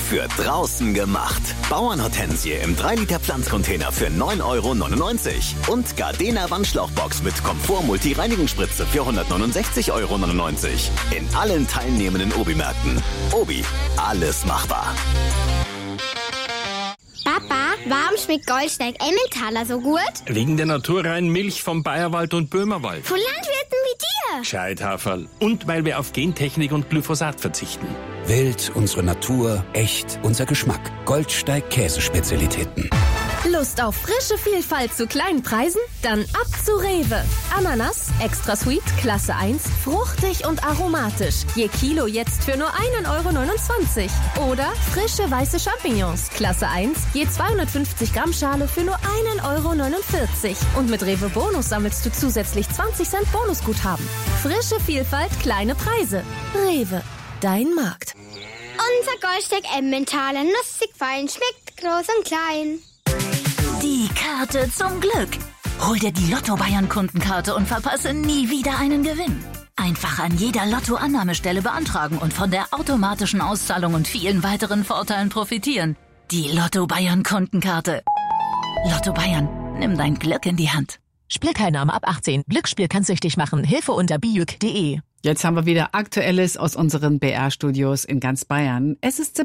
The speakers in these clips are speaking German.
für draußen gemacht. Bauernhortensie im 3-Liter Pflanzcontainer für 9,99 € und Gardena Wandschlauchbox mit Komfort-Multi-Reinigungsspritze für 169,99 € in allen teilnehmenden Obi-Märkten. Obi, alles machbar. Papa, warum schmeckt Goldsteig Emmentaler so gut? Wegen der naturreinen Milch vom Bayerwald und Böhmerwald. Von Landwirten wie dir. Gescheithaferl. Und weil wir auf Gentechnik und Glyphosat verzichten. Wild, unsere Natur, echt, unser Geschmack. Goldsteig Käsespezialitäten. Lust auf frische Vielfalt zu kleinen Preisen? Dann ab zu Rewe. Ananas, extra sweet, Klasse 1, fruchtig und aromatisch. Je Kilo jetzt für nur 1,29 € Oder frische weiße Champignons, Klasse 1, je 250 Gramm Schale für nur 1,49 € Und mit Rewe Bonus sammelst du zusätzlich 20 Cent Bonusguthaben. Frische Vielfalt, kleine Preise. Rewe, dein Markt. Unser Goldsteig Emmentaler, nussig fein, schmeckt groß und klein. Die Karte zum Glück. Hol dir die Lotto-Bayern-Kundenkarte und verpasse nie wieder einen Gewinn. Einfach an jeder Lotto-Annahmestelle beantragen und von der automatischen Auszahlung und vielen weiteren Vorteilen profitieren. Die Lotto-Bayern-Kundenkarte. Lotto Bayern, nimm dein Glück in die Hand. Spielteilnahme ab 18. Glücksspiel kann süchtig machen. Hilfe unter bijuk.de. Jetzt haben wir wieder Aktuelles aus unseren BR-Studios in ganz Bayern. Es ist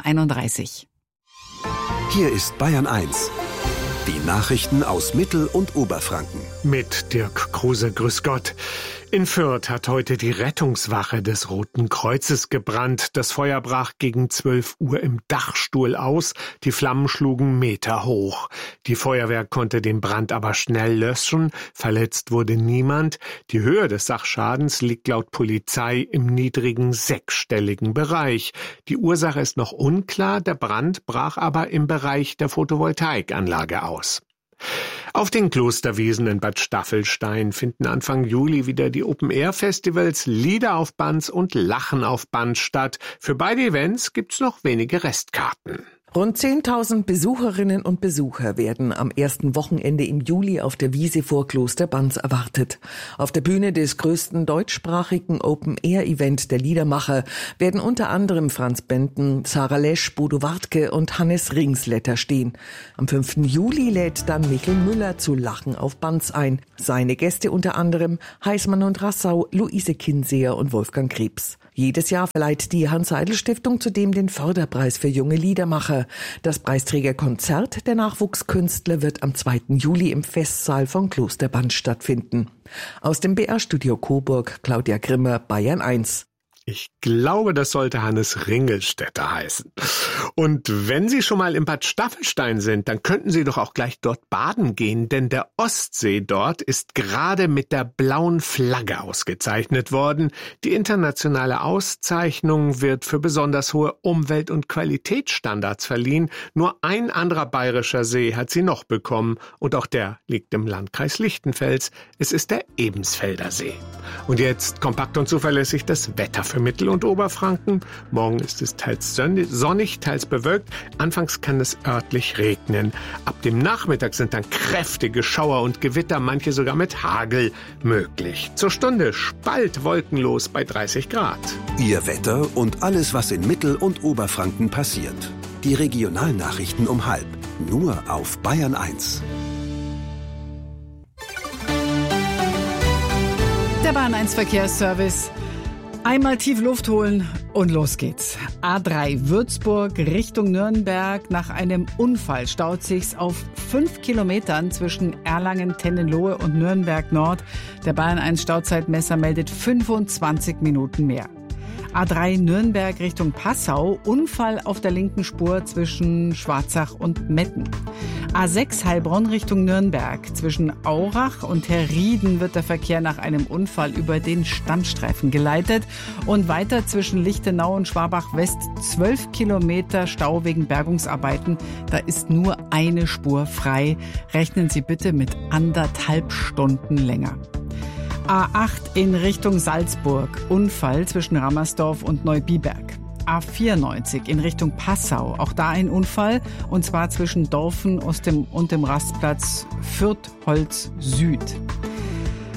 17:31 Uhr. Hier ist Bayern 1. Die Nachrichten aus Mittel- und Oberfranken. Mit Dirk Kruse, grüß Gott. In Fürth hat heute die Rettungswache des Roten Kreuzes gebrannt. Das Feuer brach gegen 12 Uhr im Dachstuhl aus. Die Flammen schlugen Meter hoch. Die Feuerwehr konnte den Brand aber schnell löschen. Verletzt wurde niemand. Die Höhe des Sachschadens liegt laut Polizei im niedrigen sechsstelligen Bereich. Die Ursache ist noch unklar. Der Brand brach aber im Bereich der Photovoltaikanlage aus. Auf den Klosterwiesen in Bad Staffelstein finden Anfang Juli wieder die Open-Air-Festivals Lieder auf Banz und Lachen auf Band statt. Für beide Events gibt's noch wenige Restkarten. Rund 10.000 Besucherinnen und Besucher werden am ersten Wochenende im Juli auf der Wiese vor Kloster Banz erwartet. Auf der Bühne des größten deutschsprachigen Open-Air-Event der Liedermacher werden unter anderem Franz Benten, Sarah Lesch, Bodo Wartke und Hannes Ringsletter stehen. Am 5. Juli lädt dann Michel Müller zu Lachen auf Banz ein. Seine Gäste unter anderem Heißmann und Rassau, Luise Kinseher und Wolfgang Krebs. Jedes Jahr verleiht die Hans-Seidel-Stiftung zudem den Förderpreis für junge Liedermacher. Das Preisträgerkonzert der Nachwuchskünstler wird am 2. Juli im Festsaal von Kloster Banz stattfinden. Aus dem BR-Studio Coburg, Claudia Grimmer, Bayern 1. Ich glaube, das sollte Hannes Ringelstetter heißen. Und wenn Sie schon mal in Bad Staffelstein sind, dann könnten Sie doch auch gleich dort baden gehen, denn der Ostsee dort ist gerade mit der blauen Flagge ausgezeichnet worden. Die internationale Auszeichnung wird für besonders hohe Umwelt- und Qualitätsstandards verliehen. Nur ein anderer bayerischer See hat sie noch bekommen und auch der liegt im Landkreis Lichtenfels. Es ist der Ebensfelder See. Und jetzt kompakt und zuverlässig das Wetter für Mittel- und Oberfranken. Morgen ist es teils sonnig, teils bewölkt. Anfangs kann es örtlich regnen. Ab dem Nachmittag sind dann kräftige Schauer und Gewitter, manche sogar mit Hagel möglich. Zur Stunde spalt wolkenlos bei 30 Grad. Ihr Wetter und alles, was in Mittel- und Oberfranken passiert. Die Regionalnachrichten um 12:30. Nur auf Bayern 1. Der Bahn 1 Verkehrsservice. Einmal tief Luft holen und los geht's. A3 Würzburg Richtung Nürnberg. Nach einem Unfall staut sich's auf 5 Kilometern zwischen Erlangen-Tennenlohe und Nürnberg Nord. Der Bayern 1 Stauzeitmesser meldet 25 Minuten mehr. A3 Nürnberg Richtung Passau, Unfall auf der linken Spur zwischen Schwarzach und Metten. A6 Heilbronn Richtung Nürnberg, zwischen Aurach und Herrieden wird der Verkehr nach einem Unfall über den Standstreifen geleitet. Und weiter zwischen Lichtenau und Schwabach West 12 Kilometer Stau wegen Bergungsarbeiten. Da ist nur eine Spur frei. Rechnen Sie bitte mit 1,5 Stunden länger. A8 in Richtung Salzburg, Unfall zwischen Rammersdorf und Neubiberg. A94 in Richtung Passau, auch da ein Unfall, und zwar zwischen Dorfen und dem Rastplatz Fürth-Holz Süd.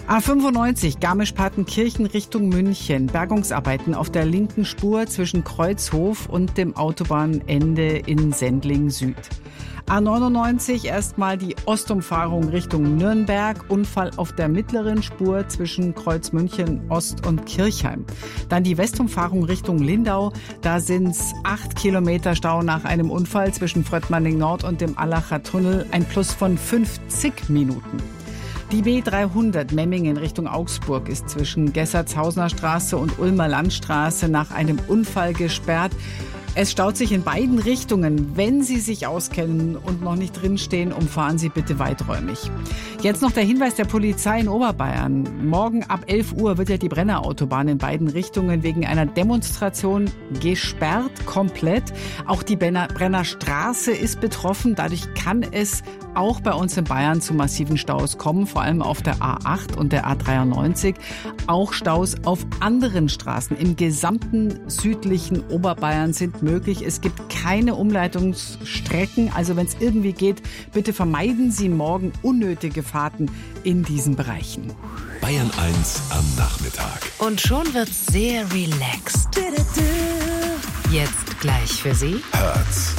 A95 Garmisch-Partenkirchen Richtung München. Bergungsarbeiten auf der linken Spur zwischen Kreuzhof und dem Autobahnende in Sendling Süd. A99 erstmal die Ostumfahrung Richtung Nürnberg. Unfall auf der mittleren Spur zwischen Kreuzmünchen Ost und Kirchheim. Dann die Westumfahrung Richtung Lindau. Da sind's 8 Kilometer Stau nach einem Unfall zwischen Fröttmanning Nord und dem Allacher Tunnel. Ein Plus von 50 Minuten. Die B300 Memmingen Richtung Augsburg ist zwischen Gessertshausener Straße und Ulmer Landstraße nach einem Unfall gesperrt. Es staut sich in beiden Richtungen. Wenn Sie sich auskennen und noch nicht drinstehen, umfahren Sie bitte weiträumig. Jetzt noch der Hinweis der Polizei in Oberbayern. Morgen ab 11 Uhr wird ja die Brennerautobahn in beiden Richtungen wegen einer Demonstration gesperrt, komplett. Auch die Brennerstraße ist betroffen. Dadurch kann es auch bei uns in Bayern zu massiven Staus kommen, vor allem auf der A8 und der A93. Auch Staus auf anderen Straßen im gesamten südlichen Oberbayern sind möglich. Es gibt keine Umleitungsstrecken. Also wenn es irgendwie geht, bitte vermeiden Sie morgen unnötige Fahrten in diesen Bereichen. Bayern 1 am Nachmittag. Und schon wird's sehr relaxed. Jetzt gleich für Sie Herz,